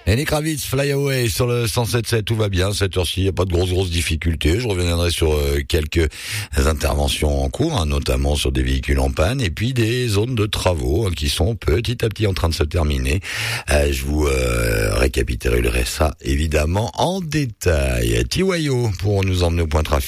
Lenny Kravitz, Fly Away sur le 107.7, tout va bien. Cette heure-ci, il n'y a pas de grosses difficultés. Je reviendrai sur quelques interventions en cours, notamment sur des véhicules en panne, et puis des zones de travaux qui sont petit à petit en train de se terminer. Je vous récapitulerai ça évidemment en détail. TYO pour nous emmener au point trafic.